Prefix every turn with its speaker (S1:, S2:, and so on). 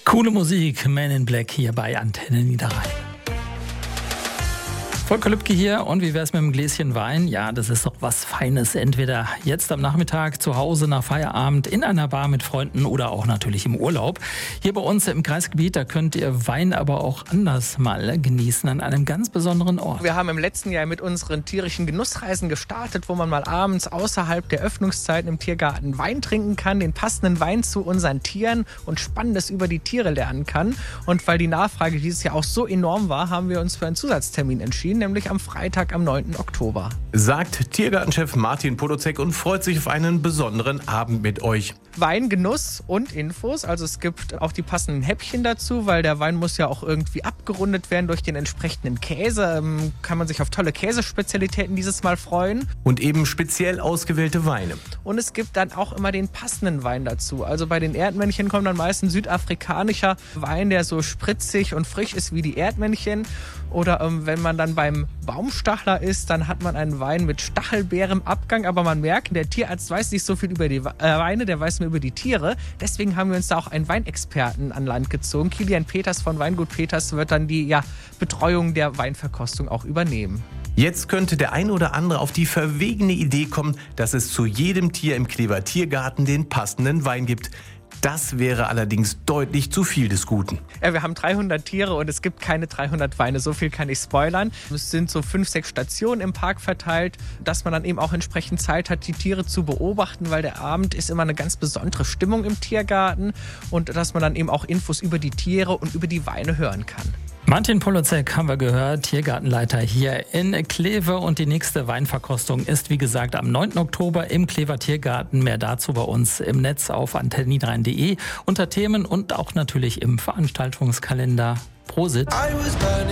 S1: Coole Musik, Man in Black hier bei Antenne Niederrhein. Volker Lübke hier und wie wär's mit einem Gläschen Wein? Ja, das ist doch was Feines. Entweder jetzt am Nachmittag zu Hause nach Feierabend in einer Bar mit Freunden oder auch natürlich im Urlaub. Hier bei uns im Kreisgebiet, da könnt ihr Wein aber auch anders mal genießen an einem ganz besonderen Ort.
S2: Wir haben im letzten Jahr mit unseren tierischen Genussreisen gestartet, wo man mal abends außerhalb der Öffnungszeiten im Tiergarten Wein trinken kann, den passenden Wein zu unseren Tieren und Spannendes über die Tiere lernen kann. Und weil die Nachfrage dieses Jahr auch so enorm war, haben wir uns für einen Zusatztermin entschieden, nämlich am Freitag, am 9. Oktober.
S3: Sagt Tiergartenchef Martin Podolzek und freut sich auf einen besonderen Abend mit euch.
S2: Wein, Genuss und Infos. Also es gibt auch die passenden Häppchen dazu, weil der Wein muss ja auch irgendwie abgerundet werden durch den entsprechenden Käse. Kann man sich auf tolle Käsespezialitäten dieses Mal freuen.
S3: Und eben speziell ausgewählte Weine.
S2: Und es gibt dann auch immer den passenden Wein dazu. Also bei den Erdmännchen kommt dann meistens südafrikanischer Wein, der so spritzig und frisch ist wie die Erdmännchen. Oder wenn man dann beim Baumstachler ist, dann hat man einen Wein mit Stachelbeerenabgang. Aber man merkt, der Tierarzt weiß nicht so viel über die Weine, der weiß mehr über die Tiere. Deswegen haben wir uns da auch einen Weinexperten an Land gezogen. Kilian Peters von Weingut Peters wird dann die Betreuung der Weinverkostung auch übernehmen.
S3: Jetzt könnte der ein oder andere auf die verwegene Idee kommen, dass es zu jedem Tier im Klever Tiergarten den passenden Wein gibt. Das wäre allerdings deutlich zu viel des Guten.
S2: Ja, wir haben 300 Tiere und es gibt keine 300 Weine. So viel kann ich spoilern. Es sind so 5, 6 Stationen im Park verteilt, dass man dann eben auch entsprechend Zeit hat, die Tiere zu beobachten, weil der Abend ist immer eine ganz besondere Stimmung im Tiergarten und dass man dann eben auch Infos über die Tiere und über die Weine hören kann.
S1: Martin Podolzek haben wir gehört, Tiergartenleiter hier in Kleve, und die nächste Weinverkostung ist wie gesagt am 9. Oktober im Klever Tiergarten. Mehr dazu bei uns im Netz auf antenneniederrhein.de unter Themen und auch natürlich im Veranstaltungskalender. Prosit!